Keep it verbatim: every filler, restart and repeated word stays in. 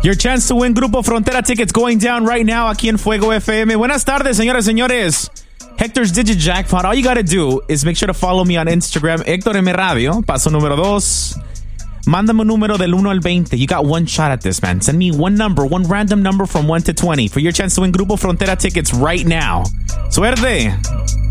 Your chance to win Grupo Frontera tickets going down right now aquí en Fuego F M. Buenas tardes, señoras y señores. Hector's Digit Jackpot. All you got to do is make sure to follow me on Instagram, Hector M Radio. Paso número dos. Mándame un número del uno al veinte. You got one shot at this, man. Send me one number, one random number from one to twenty for your chance to win Grupo Frontera tickets right now. Suerte.